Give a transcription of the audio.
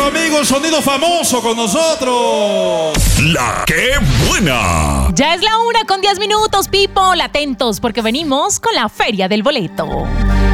amigo el sonido famoso con nosotros. La que buena. Ya es la 1:10, people. Atentos porque venimos con la Feria del Boleto.